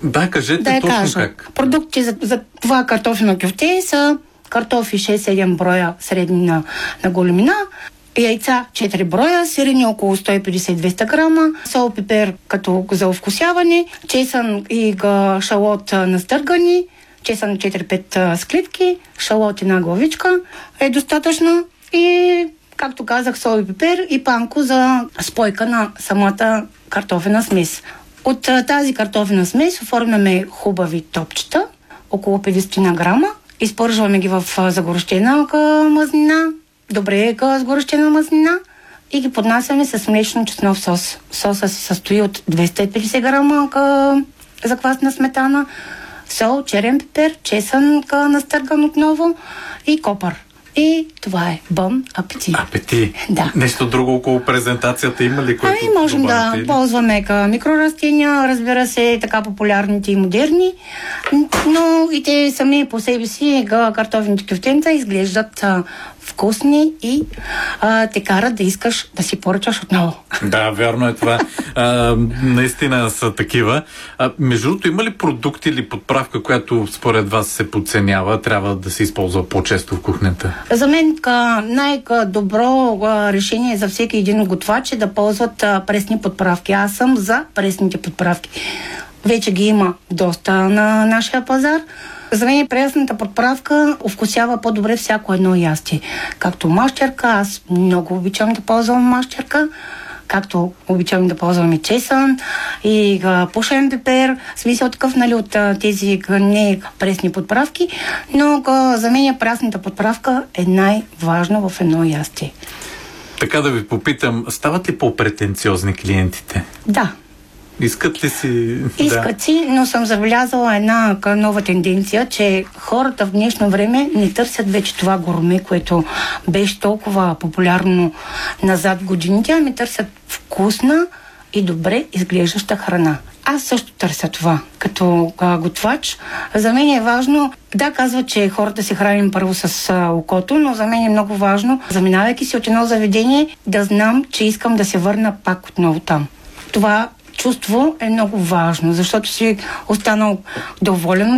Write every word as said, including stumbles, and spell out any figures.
Да, кажете да точно кажа. как. Продукти за, за това картофено кюфте са картофи шест-седем броя средни на, на големина, яйца четири броя, сирене около сто и петдесет до двеста грама, сол, пипер като за овкусяване, чесън и шалот настъргани, чесън четири-пет склитки, шалот една главичка е достатъчно и, както казах, сол и пипер и панко за спойка на самата картофена смес. От тази картофена смес оформяме хубави топчета, около петдесет грама, изпържваме ги в загорещена мазнина, добре сгорещена мазнина и ги поднасяме с млечно-чеснов сос. Соса се състои от двеста и петдесет грама заквасна сметана, сол, черен пипер, чесън настърган отново и копър. И това е бон апетит. Апетит. Да. Нещо друго около презентацията има ли? Което ами можем да или? ползваме микрорастения, разбира се, така популярните и модерни, но и те сами по себе си картофените кюфтенца изглеждат а, вкусни и а, те карат да искаш да си поръчаш отново. Да, вярно е това. А, наистина са такива. А, между другото, има ли продукт или подправка, която според вас се подценява, трябва да се използва по-често в кухнята? За мен най-добро решение за всеки един готвач е да ползват а, пресни подправки. Аз съм за пресните подправки. Вече ги има доста на нашия пазар. За мен пресната подправка овкусява по-добре всяко едно ястие. Както мащерка, аз много обичам да ползвам мащерка, както обичам да ползвам и чесън, и а, пушен пипер, смисъл такъв, нали, от а, тези не пресни подправки, но а, за мен пресната подправка е най-важна в едно ястие. Така да ви попитам, стават ли по-претенциозни клиентите? Да. Искат ли си... Искат да. си, но съм забелязала една нова тенденция, че хората в днешно време не търсят вече това гурме, което беше толкова популярно назад в годините, ами търсят вкусна и добре изглеждаща храна. Аз също търся това. Като а, готвач, за мен е важно, да, казва, че хората се храним първо с а, окото, но за мен е много важно, заминавайки си от едно заведение, да знам, че искам да се върна пак отново там. Това чувство е много важно, защото си останал доволен